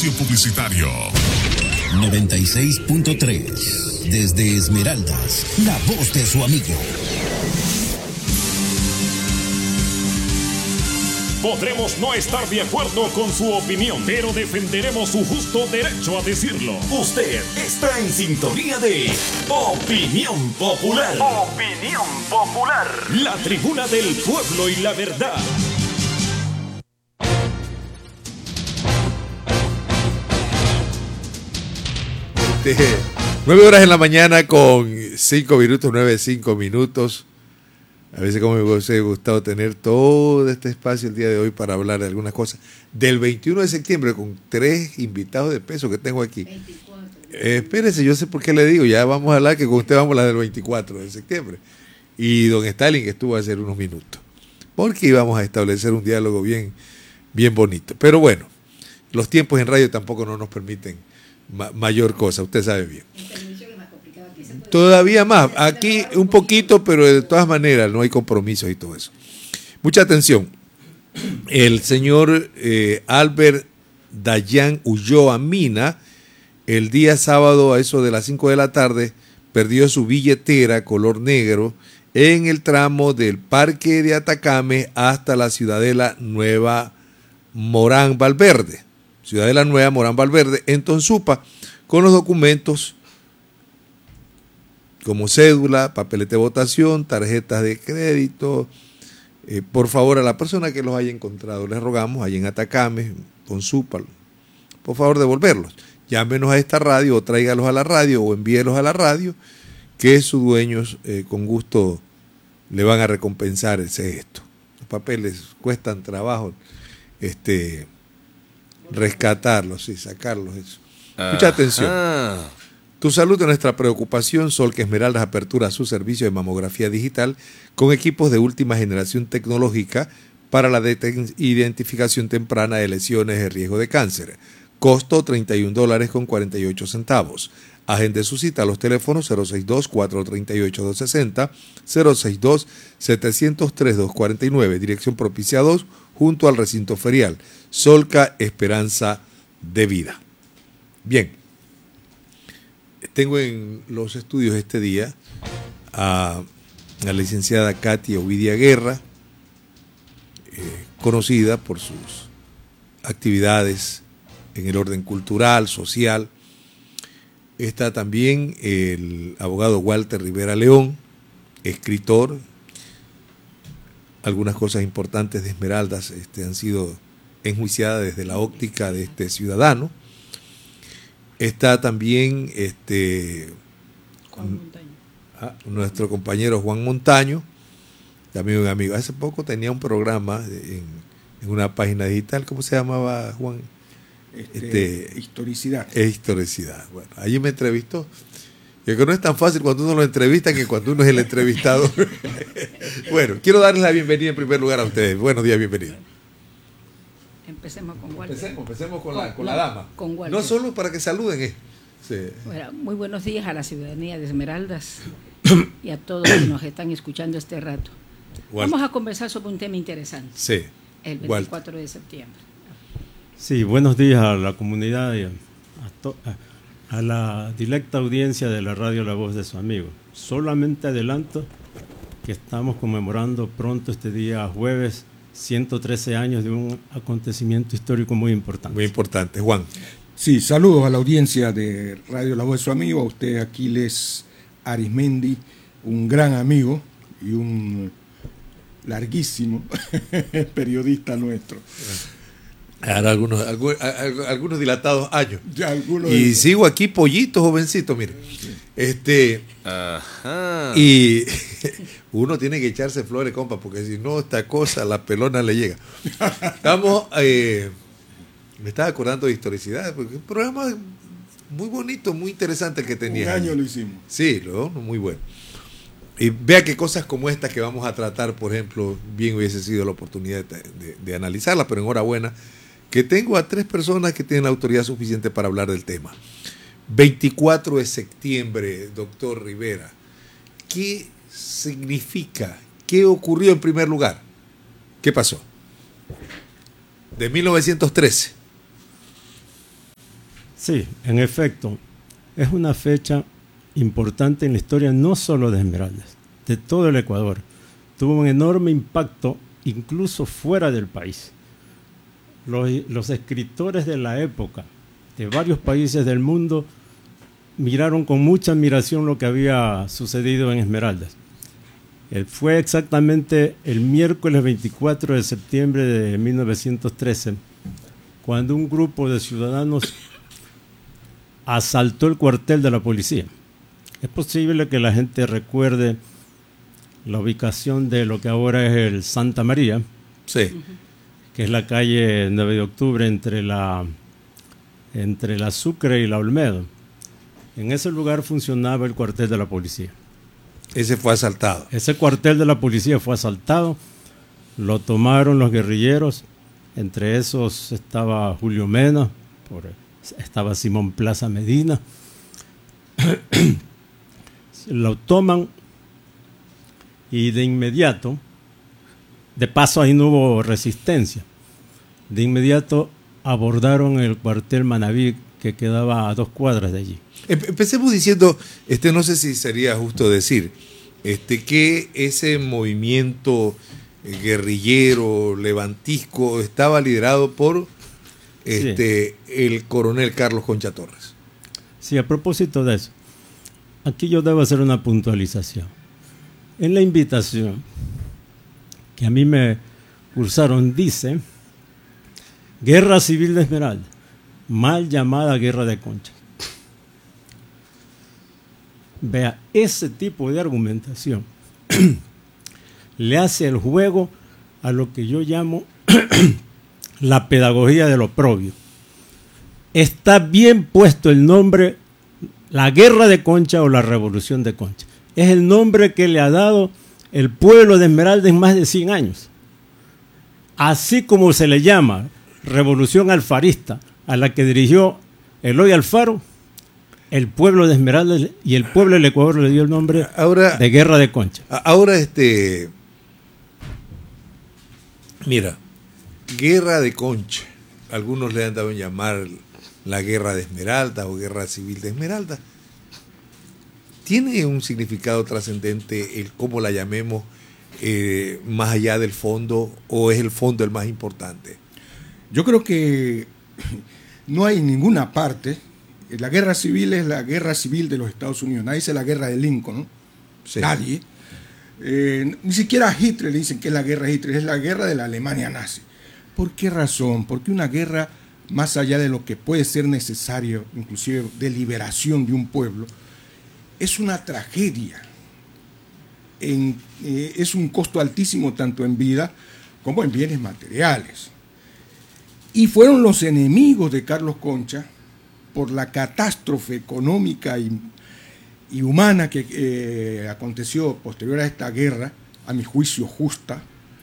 espacio publicitario. 96.3. Desde Esmeraldas, la voz de su amigo. Podremos no estar de acuerdo con su opinión, pero defenderemos su justo derecho a decirlo. Usted está en sintonía de Opinión Popular. Opinión Popular. La tribuna del pueblo y la verdad. 9 horas en la mañana con 5 minutos, 5 minutos. A veces como me hubiese gustado tener todo este espacio el día de hoy para hablar de algunas cosas. Del 21 de septiembre con 3 invitados de peso que tengo aquí. 24. Espérese, yo sé por qué le digo, ya vamos a hablar que con usted vamos a la del 24 de septiembre. Y don Stalin que estuvo hace unos minutos. Porque íbamos a establecer un diálogo bien bonito. Pero bueno, los tiempos en radio tampoco no nos permiten mayor cosa, usted sabe bien. Todavía más, aquí un poquito, pero de todas maneras no hay compromisos y todo eso. Mucha atención. El señor Albert Dayan Ulloa Mina, el día sábado a eso de las 5 de la tarde, perdió su billetera color negro en el tramo del Parque de Atacame hasta la Ciudadela Nueva Morán Valverde. Ciudadela Nueva Morán Valverde, en Tonsupa, con los documentos como cédula, papeles de votación, tarjetas de crédito. Por favor, a la persona que los haya encontrado, les rogamos, allá en Atacame, Tonsupa, por favor, devolverlos. Llámenos a esta radio o tráigalos a la radio o envíelos a la radio, que sus dueños con gusto le van a recompensar ese gesto. Los papeles cuestan trabajo, rescatarlos y sacarlos. Eso. Mucha atención. Tu salud es nuestra preocupación. Solca Esmeraldas apertura su servicio de mamografía digital con equipos de última generación tecnológica para la identificación temprana de lesiones de riesgo de cáncer. Costo $31.48. Agende su cita a los teléfonos 062-438-260, 062-703-249, dirección Propicia 2, junto al recinto ferial. Solca Esperanza de Vida. Bien, tengo en los estudios este día a la licenciada Katia Ovidia Guerra, conocida por sus actividades en el orden cultural, social. Está también el abogado Walter Rivera León, escritor. Algunas cosas importantes de Esmeraldas han sido enjuiciadas desde la óptica de este ciudadano. Está también nuestro compañero Juan Montaño, también un amigo. Hace poco tenía un programa en una página digital. ¿Cómo se llamaba, Juan? Historicidad. Historicidad. Bueno, allí me entrevistó. Y que no es tan fácil cuando uno lo entrevista que cuando uno es el entrevistado. Bueno, quiero darles la bienvenida en primer lugar a ustedes. Buenos días, bienvenidos. Empecemos con Walter. Empecemos con la dama. Con Walter. No solo para que saluden. Sí. Bueno, muy buenos días a la ciudadanía de Esmeraldas y a todos los que nos están escuchando este rato. Walter. Vamos a conversar sobre un tema interesante. Sí. El 24 de septiembre. Sí, buenos días a la comunidad y a la directa audiencia de la radio La Voz de su amigo. Solamente adelanto que estamos conmemorando pronto este día jueves 113 años de un acontecimiento histórico muy importante. Muy importante, Juan. Sí, saludos a la audiencia de Radio La Voz de su amigo, a usted Aquiles Arismendi, un gran amigo y un larguísimo periodista nuestro. Ahora algunos dilatados años. Y sigo aquí pollito, jovencito, mire. Ajá. Y uno tiene que echarse flores, compa, porque si no, esta cosa, la pelona le llega. Estamos, me estaba acordando de historicidad, porque un programa muy bonito, muy interesante el que tenía. Un año lo hicimos. Sí, muy bueno. Y vea que cosas como estas que vamos a tratar, por ejemplo, bien hubiese sido la oportunidad de analizarlas, pero enhorabuena que tengo a 3 personas que tienen la autoridad suficiente para hablar del tema. 24 de septiembre, doctor Rivera. ¿Qué significa? ¿Qué ocurrió en primer lugar? ¿Qué pasó? De 1913. Sí, en efecto, es una fecha importante en la historia no solo de Esmeraldas, de todo el Ecuador. Tuvo un enorme impacto incluso fuera del país. Los escritores de la época, de varios países del mundo, miraron con mucha admiración lo que había sucedido en Esmeraldas. Fue exactamente el miércoles 24 de septiembre de 1913, cuando un grupo de ciudadanos asaltó el cuartel de la policía. Es posible que la gente recuerde la ubicación de lo que ahora es el Santa María, Sí. que es la calle 9 de octubre entre la Sucre y la Olmedo. En ese lugar funcionaba el cuartel de la policía. Ese fue asaltado. Ese cuartel de la policía fue asaltado, lo tomaron los guerrilleros, entre esos estaba Julio Mena, estaba Simón Plaza Medina. Lo toman y de inmediato, de paso ahí no hubo resistencia, de inmediato abordaron el cuartel Manaví, que quedaba a 2 cuadras de allí. Empecemos diciendo, no sé si sería justo decir, que ese movimiento guerrillero, levantisco, estaba liderado por el coronel Carlos Concha Torres. Sí, a propósito de eso, aquí yo debo hacer una puntualización. En la invitación que a mí me cursaron dice: Guerra Civil de Esmeralda, mal llamada Guerra de Concha. Vea, ese tipo de argumentación le hace el juego a lo que yo llamo la pedagogía del oprobio. Está bien puesto el nombre, la Guerra de Concha o la Revolución de Concha. Es el nombre que le ha dado el pueblo de Esmeralda en más de 100 años. Así como se le llama Revolución Alfarista a la que dirigió Eloy Alfaro, el pueblo de Esmeralda y el pueblo del Ecuador le dio el nombre de Guerra de Concha. Ahora, mira, Guerra de Concha, algunos le han dado en llamar la Guerra de Esmeralda o Guerra Civil de Esmeralda. ¿Tiene un significado trascendente el cómo la llamemos, más allá del fondo, o es el fondo el más importante? Yo creo que no hay ninguna parte. La guerra civil es la guerra civil de los Estados Unidos. Nadie dice la guerra de Lincoln, ¿no? Sí. Nadie. Ni siquiera a Hitler le dicen que es la guerra de Hitler, es la guerra de la Alemania nazi. ¿Por qué razón? Porque una guerra, más allá de lo que puede ser necesario, inclusive de liberación de un pueblo, es una tragedia. Es un costo altísimo tanto en vida como en bienes materiales. Y fueron los enemigos de Carlos Concha, por la catástrofe económica y humana que aconteció posterior a esta guerra, a mi juicio justa,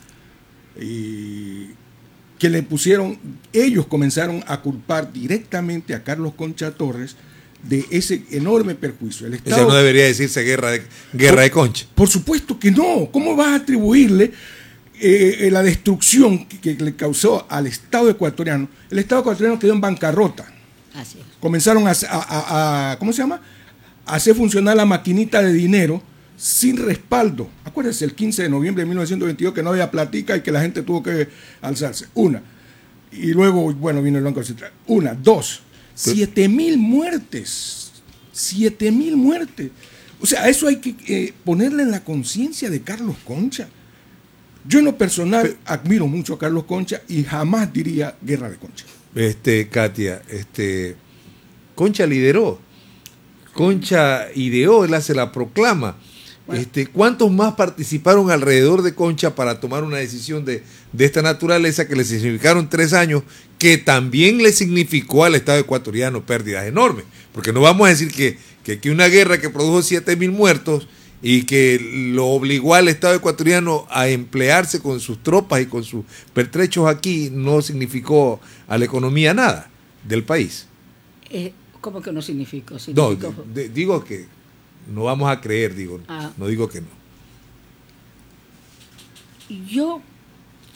y que le pusieron, ellos comenzaron a culpar directamente a Carlos Concha Torres de ese enorme perjuicio. El Estado, eso no debería decirse guerra de Concha. Por supuesto que no. ¿Cómo vas a atribuirle la destrucción que le causó al Estado ecuatoriano? El Estado ecuatoriano quedó en bancarrota. Así es. Comenzaron a ¿cómo se llama? A hacer funcionar la maquinita de dinero sin respaldo. Acuérdense, el 15 de noviembre de 1922 que no había platica y que la gente tuvo que alzarse. Una. Y luego, bueno, vino el Banco Central. Una. Dos. 7,000 muertes. 7,000 muertes. O sea, eso hay que ponerle en la conciencia de Carlos Concha. Yo en lo personal admiro mucho a Carlos Concha y jamás diría Guerra de Concha. Katia, Concha lideró, Concha ideó, él hace la proclama. Bueno. ¿Cuántos más participaron alrededor de Concha para tomar una decisión de esta naturaleza que le significaron 3 años, que también le significó al Estado ecuatoriano pérdidas enormes? Porque no vamos a decir que una guerra que produjo 7,000 muertos y que lo obligó al Estado ecuatoriano a emplearse con sus tropas y con sus pertrechos aquí, no significó a la economía nada del país. ¿Cómo que no significó? No, digo que no vamos a creer, no digo que no. Yo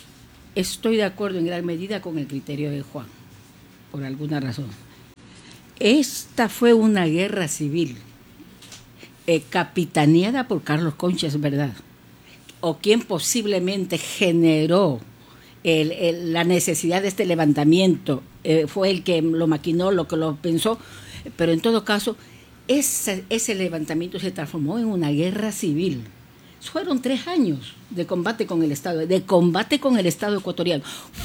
estoy de acuerdo en gran medida con el criterio de Juan, por alguna razón. Esta fue una guerra civil capitaneada por Carlos Concha, es verdad, o quien posiblemente generó la necesidad de este levantamiento, fue el que lo maquinó, lo que lo pensó, pero en todo caso, ese levantamiento se transformó en una guerra civil. Fueron 3 años de combate con el Estado ecuatoriano.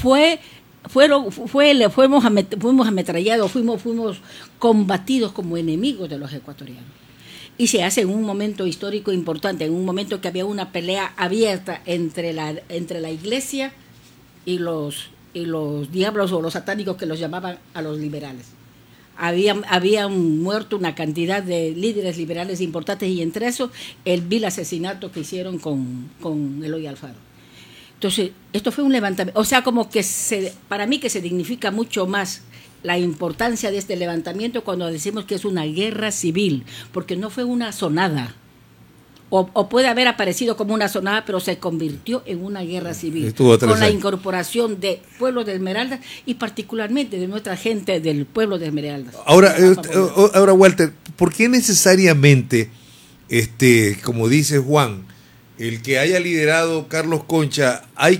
Fuimos ametrallados, fuimos combatidos como enemigos de los ecuatorianos. Y se hace en un momento histórico importante, en un momento que había una pelea abierta entre la iglesia y los diablos o los satánicos, que los llamaban a los liberales. Habían muerto una cantidad de líderes liberales importantes, y entre esos el vil asesinato que hicieron con Eloy Alfaro. Entonces, esto fue un levantamiento, o sea, como que para mí que se dignifica mucho más la importancia de este levantamiento cuando decimos que es una guerra civil, porque no fue una sonada, o puede haber aparecido como una sonada, pero se convirtió en una guerra civil, con la incorporación de pueblo de Esmeraldas y particularmente de nuestra gente del pueblo de Esmeraldas. Ahora Walter, ¿por qué necesariamente, como dice Juan, el que haya liderado Carlos Concha, hay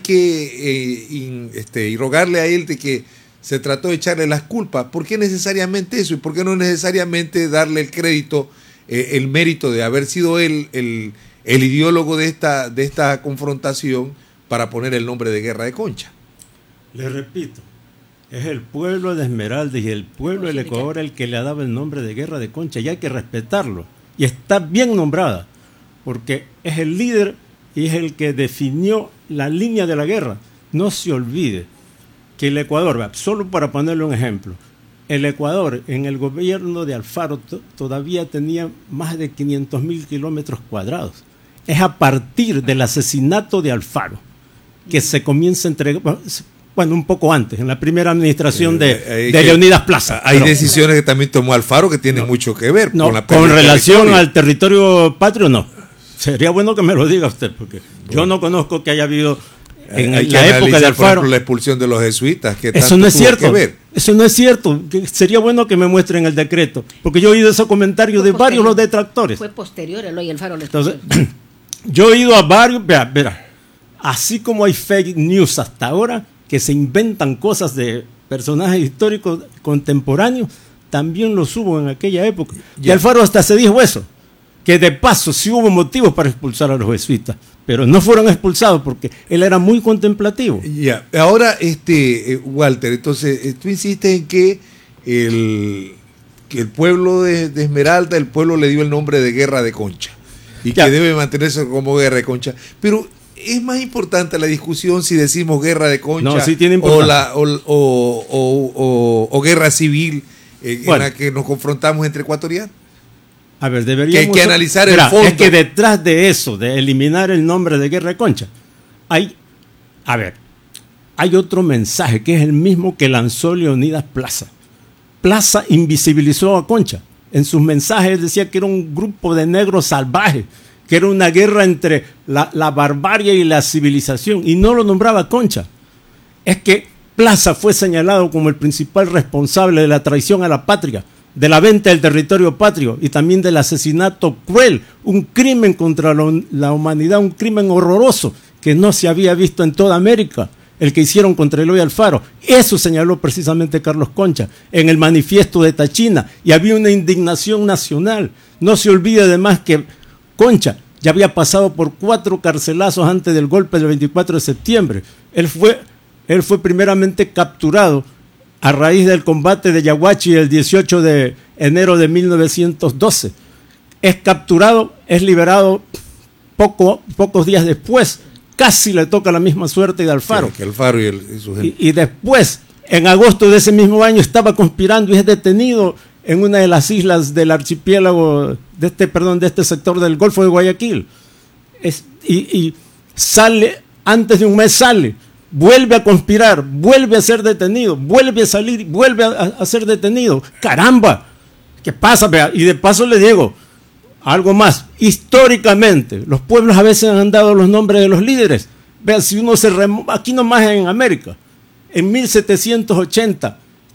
que y rogarle a él de que se trató de echarle las culpas? ¿Por qué necesariamente eso? ¿Y por qué no necesariamente darle el crédito, el mérito de haber sido él el ideólogo de esta confrontación para poner el nombre de Guerra de Concha? Le repito, es el pueblo de Esmeraldas y el pueblo del Ecuador el que le ha dado el nombre de Guerra de Concha, y hay que respetarlo. Y está bien nombrada, porque es el líder y es el que definió la línea de la guerra. No se olvide que el Ecuador, solo para ponerle un ejemplo, el Ecuador en el gobierno de Alfaro todavía tenía más de 500.000 kilómetros cuadrados. Es a partir del asesinato de Alfaro que se comienza a entregar, bueno, un poco antes, en la primera administración de Leonidas Plaza. Hay decisiones que también tomó Alfaro que tienen mucho que ver con relación al territorio patrio, no. Sería bueno que me lo diga usted, porque yo no conozco que haya habido en la época de Alfaro, por ejemplo, la expulsión de los jesuitas. Que eso no es cierto. Eso no es cierto. Sería bueno que me muestren el decreto, porque yo he oído esos comentarios de varios los detractores. Fue posterior Eloy Alfaro. Entonces, yo he oído a varios, verá, así como hay fake news hasta ahora, que se inventan cosas de personajes históricos contemporáneos, también los hubo en aquella época. Y Alfaro hasta se dijo eso, que de paso sí hubo motivos para expulsar a los jesuitas, pero no fueron expulsados porque él era muy contemplativo. Ahora, Walter, entonces tú insistes en que el pueblo de Esmeralda, el pueblo le dio el nombre de Guerra de Concha y que debe mantenerse como Guerra de Concha, pero es más importante la discusión si decimos Guerra de Concha o Guerra Civil en la que nos confrontamos entre ecuatorianos. A ver, deberíamos... Que hay que analizar el fondo. Es que detrás de eso, de eliminar el nombre de Guerra de Concha, hay otro mensaje que es el mismo que lanzó Leonidas Plaza. Plaza invisibilizó a Concha. En sus mensajes decía que era un grupo de negros salvajes, que era una guerra entre la barbarie y la civilización, y no lo nombraba Concha. Es que Plaza fue señalado como el principal responsable de la traición a la patria, de la venta del territorio patrio y también del asesinato cruel, un crimen contra la humanidad, un crimen horroroso que no se había visto en toda América, el que hicieron contra Eloy Alfaro. Eso señaló precisamente Carlos Concha en el manifiesto de Tachina, y había una indignación nacional. No se olvide además que Concha ya había pasado por 4 carcelazos antes del golpe del 24 de septiembre. Él fue primeramente capturado a raíz del combate de Yaguachi el 18 de enero de 1912. Es capturado, es liberado pocos días después. Casi le toca la misma suerte de Alfaro. Sí, que Alfaro y su gente. Y después, en agosto de ese mismo año, estaba conspirando y es detenido en una de las islas del archipiélago, de este sector del Golfo de Guayaquil. Y sale, antes de un mes sale, vuelve a conspirar, vuelve a ser detenido, vuelve a salir, vuelve a ser detenido. ¡Caramba! ¿Qué pasa? Vea, y de paso le digo algo más. Históricamente, los pueblos a veces han dado los nombres de los líderes. Vea, si uno aquí nomás en América, en 1780,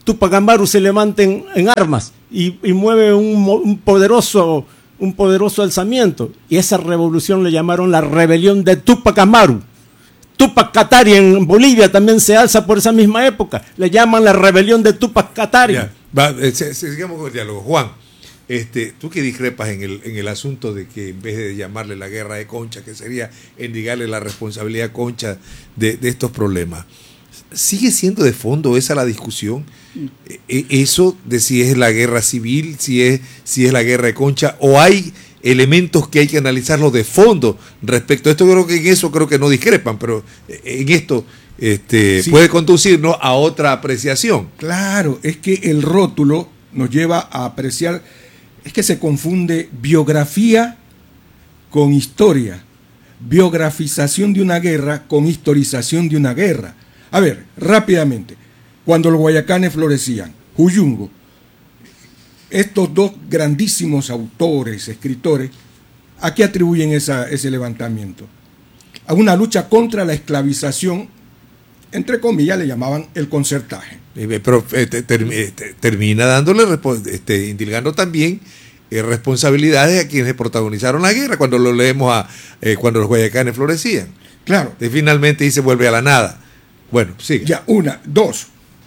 Tupac Amaru se levanta en armas y mueve un poderoso alzamiento. Y esa revolución le llamaron la rebelión de Tupac Amaru. Tupac Katari en Bolivia también se alza por esa misma época. Le llaman la rebelión de Tupac Katari. Sigamos con el diálogo. Juan, tú que discrepas en el asunto de que en vez de llamarle la guerra de Concha, que sería endilgarle la responsabilidad a Concha de estos problemas, ¿sigue siendo de fondo esa la discusión? Eso de si es la guerra civil, si es la guerra de Concha, o hay elementos que hay que analizarlo de fondo respecto a esto. Creo que no discrepan, pero en esto sí puede conducirnos a otra apreciación. Claro, es que el rótulo nos lleva a apreciar, es que se confunde biografía con historia, biografización de una guerra con historización de una guerra. A ver, rápidamente, cuando los guayacanes florecían, Juyungo, estos dos grandísimos autores, escritores, ¿a qué atribuyen ese levantamiento? A una lucha contra la esclavización, entre comillas le llamaban el concertaje. Pero termina dándole, indilgando también responsabilidades a quienes protagonizaron la guerra, cuando lo leemos cuando los guayacanes florecían. Claro. Y finalmente ahí se vuelve a la nada. Bueno, sigue. Ya, dos.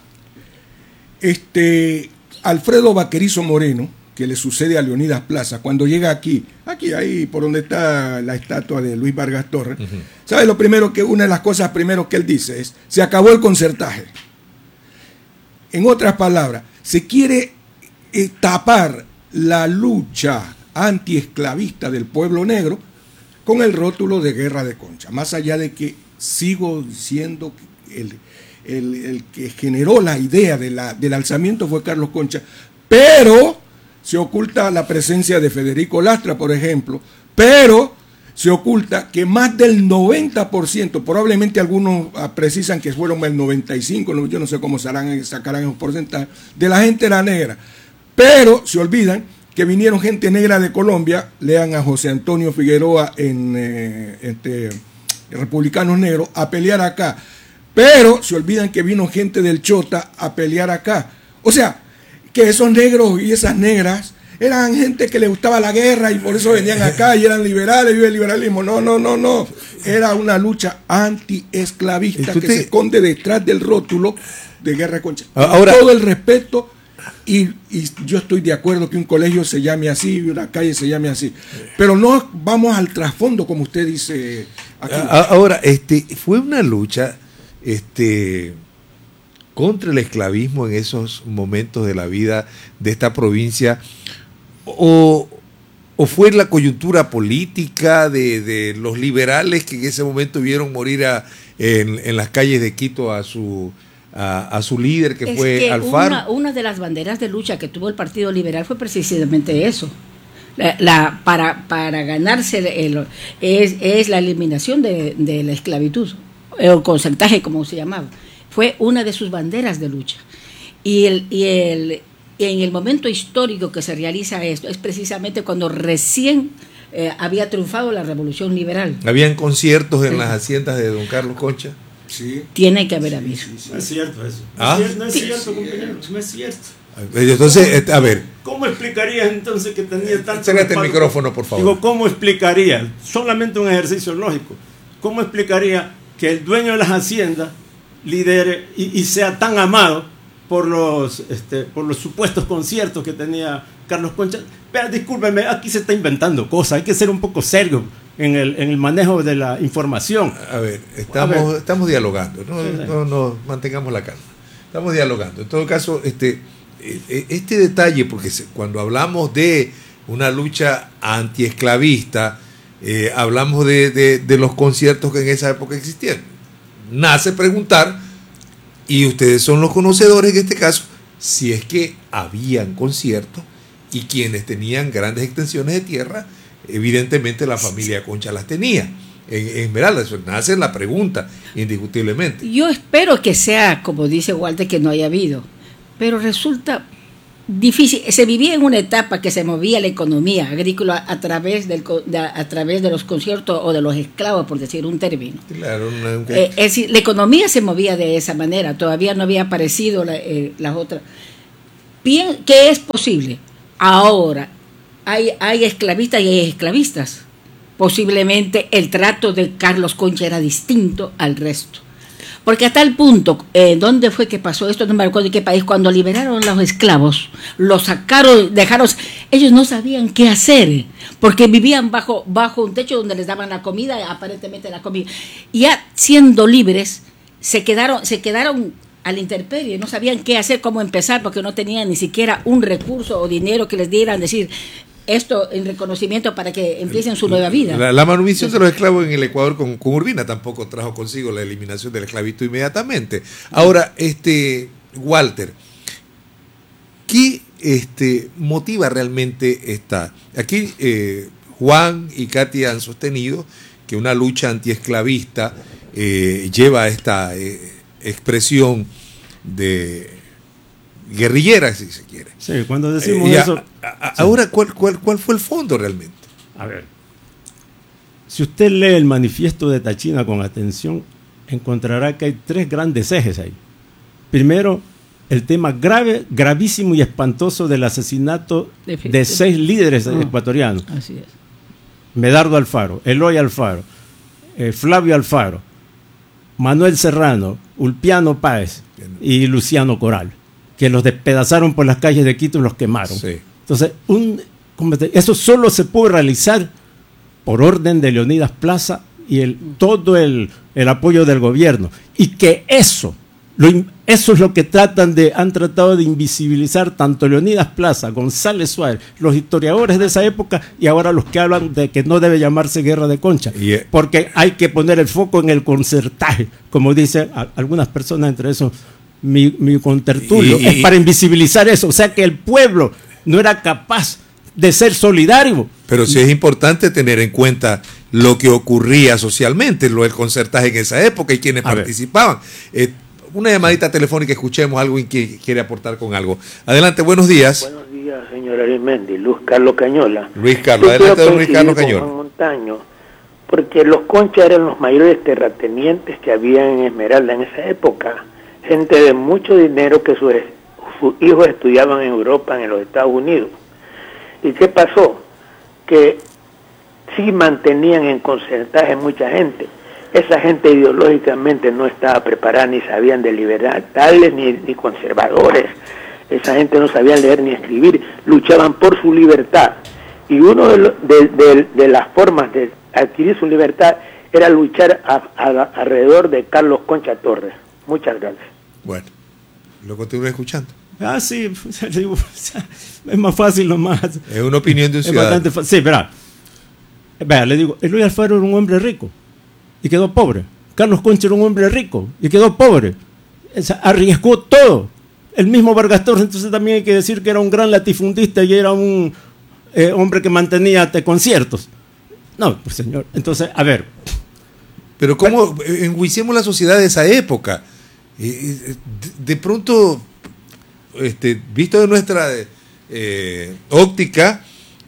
Alfredo Vaquerizo Moreno, que le sucede a Leonidas Plaza, cuando llega aquí, ahí por donde está la estatua de Luis Vargas Torres, ¿sabe lo primero una de las cosas primero que él dice es, se acabó el concertaje? En otras palabras, se quiere tapar la lucha antiesclavista del pueblo negro con el rótulo de guerra de Concha, más allá de que sigo siendo el que generó la idea del alzamiento fue Carlos Concha, pero se oculta la presencia de Federico Lastra, por ejemplo, pero se oculta que más del 90%, probablemente algunos precisan que fueron el 95%, yo no sé cómo sacarán esos porcentajes, de la gente era negra, pero se olvidan que vinieron gente negra de Colombia, lean a José Antonio Figueroa en Republicanos Negros, a pelear acá. Pero se olvidan que vino gente del Chota a pelear acá. O sea, que esos negros y esas negras eran gente que le gustaba la guerra y por eso venían acá y eran liberales, vive el liberalismo. No. Era una lucha antiesclavista que se esconde detrás del rótulo de guerra de Concha. Ahora, todo el respeto y yo estoy de acuerdo que un colegio se llame así y una calle se llame así. Pero no vamos al trasfondo como usted dice aquí. Ahora, fue una lucha contra el esclavismo en esos momentos de la vida de esta provincia, o fue la coyuntura política de los liberales que en ese momento vieron morir en las calles de Quito a su líder, que fue Alfaro. Una de las banderas de lucha que tuvo el Partido Liberal fue precisamente eso. Para ganarse es la eliminación de la esclavitud, el concertaje como se llamaba, fue una de sus banderas de lucha. Y en el momento histórico que se realiza esto es precisamente cuando recién había triunfado la Revolución Liberal. ¿Habían conciertos en las haciendas de don Carlos Concha? Sí. Tiene que haber habido. Sí. No es cierto eso. No es cierto, compañeros, no es cierto. Entonces, a ver. ¿Cómo explicarías entonces que tenía tanto... Sácate el micrófono, por favor. Digo, ¿cómo explicaría? Solamente un ejercicio lógico. ¿Cómo explicaría que el dueño de las haciendas lidere y sea tan amado por los supuestos conciertos que tenía Carlos Concha? Pero discúlpeme, aquí se está inventando cosas, hay que ser un poco serio en el manejo de la información. A ver, estamos dialogando, no mantengamos la calma. Estamos dialogando. En todo caso, este detalle, porque cuando hablamos de una lucha antiesclavista, hablamos de los conciertos que en esa época existían. Nace preguntar, y ustedes son los conocedores en este caso, si es que habían conciertos y quienes tenían grandes extensiones de tierra, evidentemente la familia Concha las tenía. En Esmeralda, eso nace la pregunta, indiscutiblemente. Yo espero que sea, como dice Walter, que no haya habido, pero resulta difícil. Se vivía en una etapa que se movía la economía agrícola a través de los conciertos o de los esclavos, por decir un término. Claro, es decir, la economía se movía de esa manera, todavía no había aparecido las otras. Bien, ¿qué es posible? Ahora hay esclavistas y hay esclavistas. Posiblemente el trato de Carlos Concha era distinto al resto. Porque hasta el punto, ¿dónde fue que pasó esto? No me acuerdo en qué país. Cuando liberaron a los esclavos, los sacaron, ellos no sabían qué hacer, porque vivían bajo un techo donde les daban la comida, aparentemente la comida. Y ya siendo libres, se quedaron a la intemperie, no sabían qué hacer, cómo empezar, porque no tenían ni siquiera un recurso o dinero que les dieran, decir esto en reconocimiento para que empiecen su nueva vida. La manumisión de los esclavos en el Ecuador con Urbina tampoco trajo consigo la eliminación de la esclavitud inmediatamente. Ahora, Walter, ¿qué motiva realmente esta? Aquí Juan y Katia han sostenido que una lucha antiesclavista lleva a esta expresión de guerrillera, si se quiere. Sí, cuando decimos eso... Ahora, ¿cuál fue el fondo realmente? A ver, si usted lee el manifiesto de Tachina con atención, encontrará que hay 3 grandes ejes ahí. Primero, el tema gravísimo y espantoso del asesinato de 6 líderes ecuatorianos. Así es. Medardo Alfaro, Eloy Alfaro, Flavio Alfaro, Manuel Serrano, Ulpiano Páez y Luciano Coral, que los despedazaron por las calles de Quito y los quemaron. Sí. Entonces, eso solo se puede realizar por orden de Leonidas Plaza y todo el apoyo del gobierno. Y que eso es lo que han tratado de invisibilizar tanto Leonidas Plaza, González Suárez, los historiadores de esa época, y ahora los que hablan de que no debe llamarse Guerra de Concha, porque hay que poner el foco en el concertaje, como dicen algunas personas, entre esos mi contertulio, es para invisibilizar eso, o sea que el pueblo no era capaz de ser solidario. Pero sí es importante tener en cuenta lo que ocurría socialmente, lo del concertaje en esa época y quienes participaban. Una llamadita telefónica, escuchemos algo y que quiere aportar con algo. Adelante, buenos días. Buenos días, señor Arismendi. Luis Carlos Cañola. Luis Carlos, adelante, don Luis Carlos Cañola. Juan Montaño, porque los Conchas eran los mayores terratenientes que había en Esmeralda en esa época. Gente de mucho dinero que sus hijos estudiaban en Europa, en los Estados Unidos. ¿Y qué pasó? Que sí mantenían en concertaje mucha gente. Esa gente ideológicamente no estaba preparada, ni sabían de liberales ni conservadores. Esa gente no sabía leer ni escribir, luchaban por su libertad. Y uno de las formas de adquirir su libertad era luchar alrededor de Carlos Concha Torres. Muchas gracias. Bueno, lo continúo escuchando. Sí, es más fácil nomás. Es una opinión de un ciudadano. Sí, vea, le digo, Eloy Alfaro era un hombre rico y quedó pobre. Carlos Concha era un hombre rico y quedó pobre. Arriesgó todo. El mismo Vargas Torres, entonces también hay que decir que era un gran latifundista y era un hombre que mantenía conciertos. No, pues señor, entonces, a ver. Pero ¿cómo enjuiciemos la sociedad de esa época? De pronto, visto de nuestra óptica,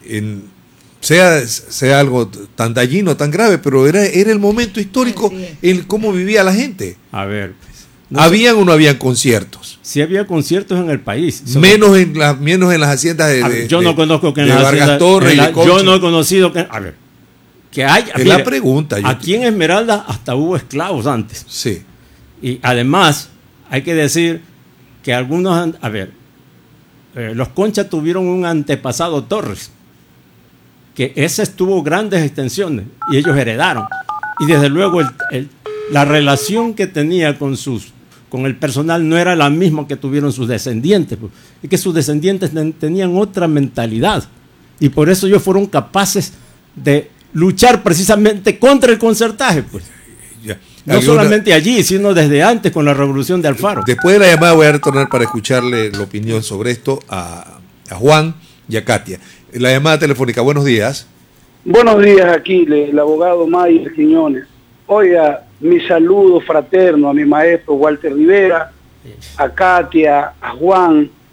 sea algo tan dañino, tan grave, pero era el momento histórico en cómo vivía la gente. A ver, ¿habían o no habían conciertos? Sí había conciertos en el país. Menos en las haciendas yo no conozco que en las Vargas Torres. Yo no he conocido que... A ver, que hay... Es la pregunta. Aquí en Esmeralda hasta hubo esclavos antes. Sí. Y además, hay que decir que algunos... A ver, los Conchas tuvieron un antepasado Torres, que ese tuvo grandes extensiones y ellos heredaron. Y desde luego la relación que tenía con el personal no era la misma que tuvieron sus descendientes, pues. Y que sus descendientes tenían otra mentalidad. Y por eso ellos fueron capaces de luchar precisamente contra el concertaje, pues. No solamente allí, sino desde antes con la revolución de Alfaro. Después de la llamada voy a retornar para escucharle la opinión sobre esto a Juan y a Katia. La llamada telefónica, buenos días. Buenos días, Aquiles, el abogado Mayer Quiñones. Oiga, mi saludo fraterno a mi maestro Walter Rivera, a Katia, a Juan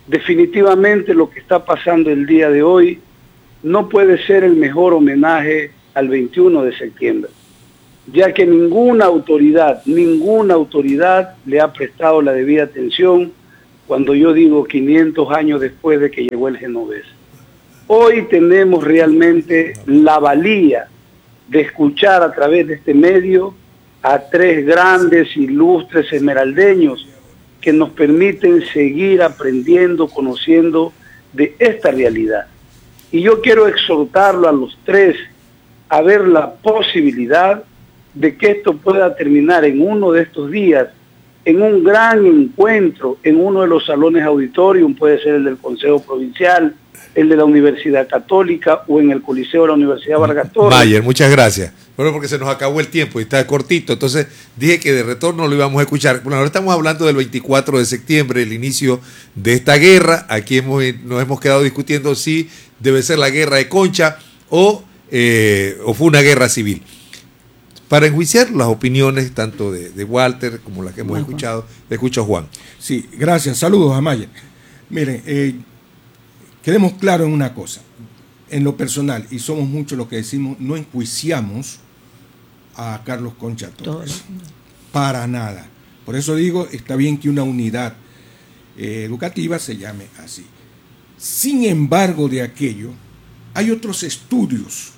definitivamente lo que está pasando el día de hoy no puede ser el mejor homenaje al 21 de septiembre, ya que ninguna autoridad le ha prestado la debida atención cuando yo digo 500 años después de que llegó el genovés. Hoy tenemos realmente la valía de escuchar a través de este medio a tres grandes, ilustres esmeraldeños que nos permiten seguir aprendiendo, conociendo de esta realidad. Y yo quiero exhortarlo a los tres a ver la posibilidad de que esto pueda terminar en uno de estos días, en un gran encuentro, en uno de los salones auditorium, puede ser el del Consejo Provincial, el de la Universidad Católica o en el Coliseo de la Universidad Vargas Torres. Mayer, muchas gracias. Bueno, porque se nos acabó el tiempo y está cortito, entonces dije que de retorno lo íbamos a escuchar. Bueno, ahora estamos hablando del 24 de septiembre, el inicio de esta guerra. Aquí nos hemos quedado discutiendo si debe ser la guerra de Concha o fue una guerra civil. Para enjuiciar las opiniones tanto de Walter como las que hemos escuchado, le escucho a Juan. Sí, gracias. Saludos a Mayer. Miren, quedemos claros en una cosa. En lo personal, y somos muchos los que decimos, no enjuiciamos a Carlos Concha Torres. Para nada. Por eso digo, está bien que una unidad educativa se llame así. Sin embargo, de aquello, hay otros estudios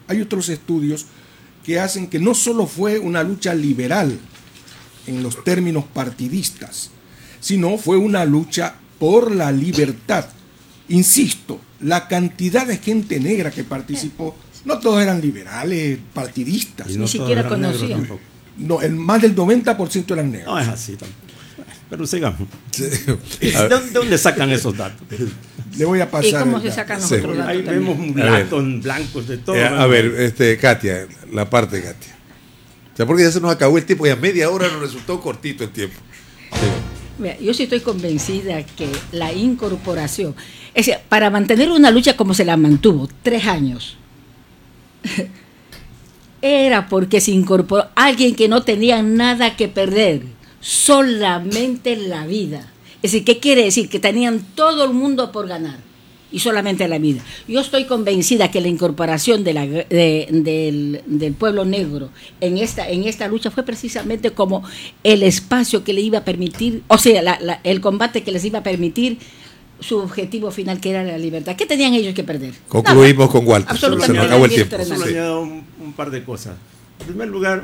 que hacen que no solo fue una lucha liberal en los términos partidistas, sino fue una lucha por la libertad. Insisto, la cantidad de gente negra que participó, no todos eran liberales, partidistas. Ni siquiera conocían. No, más del 90% eran negros. No es así tampoco. Pero sigamos. ¿De dónde sacan esos datos? Le voy a pasar. ¿Y cómo se sacan los otros datos? Ahí vemos mulatos, blancos, de todo. A ver, Katia, la parte de Katia. O sea, porque ya se nos acabó el tiempo y a media hora nos resultó cortito el tiempo. Sí. Mira, yo sí estoy convencida que la incorporación, es decir, para mantener una lucha como se la mantuvo 3 años, era porque se incorporó alguien que no tenía nada que perder, solamente la vida. Es decir, ¿qué quiere decir? Que tenían todo el mundo por ganar y solamente la vida. Yo estoy convencida que la incorporación del pueblo negro en esta lucha fue precisamente como el espacio que le iba a permitir, o sea, el combate que les iba a permitir su objetivo final, que era la libertad. ¿Qué tenían ellos que perder? Concluimos nada. con Walter. Absolutamente. Se nos acabó el tiempo. Solo añado un par de cosas. En primer lugar,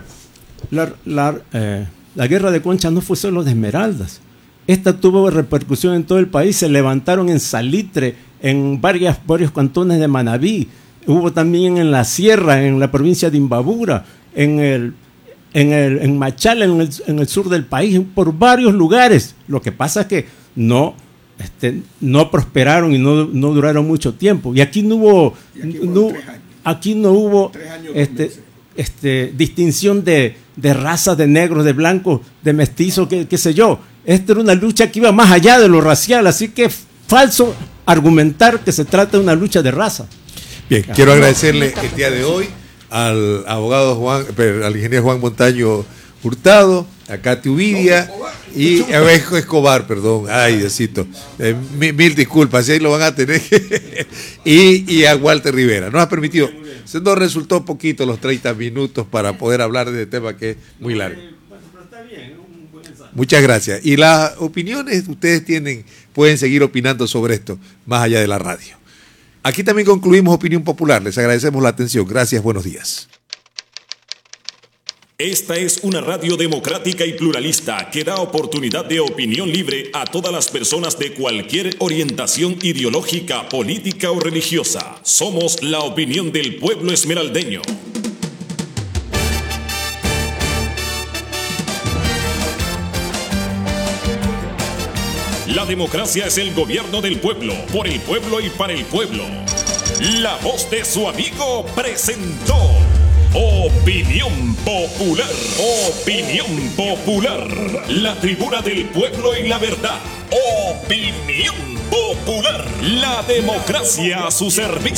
la guerra de Concha no fue solo de Esmeraldas. Esta tuvo repercusión en todo el país. Se levantaron en Salitre, en varios cantones de Manabí. Hubo también en la sierra, en la provincia de Imbabura, en Machala, en el sur del país, por varios lugares. Lo que pasa es que no prosperaron y no duraron mucho tiempo. Y aquí no hubo distinción de razas, de negros, de blancos, de mestizos, qué sé yo. Esta era una lucha que iba más allá de lo racial, así que es falso argumentar que se trata de una lucha de raza. Bien, quiero agradecerle el día de hoy al abogado al ingeniero Juan Montaño Hurtado, a Katy Uvidia y a Escobar, perdón, ay Diosito, mil disculpas, ahí lo van a tener, y a Walter Rivera. Nos ha permitido, se nos resultó poquito los 30 minutos para poder hablar de este tema que es muy largo. Muchas gracias. Y las opiniones ustedes pueden seguir opinando sobre esto, más allá de la radio. Aquí también concluimos Opinión Popular. Les agradecemos la atención. Gracias, buenos días. Esta es una radio democrática y pluralista que da oportunidad de opinión libre a todas las personas de cualquier orientación ideológica, política o religiosa. Somos la opinión del pueblo esmeraldeño. La democracia es el gobierno del pueblo, por el pueblo y para el pueblo. La voz de su amigo presentó Opinión Popular. Opinión Popular. La tribuna del pueblo y la verdad. Opinión Popular. La democracia a su servicio.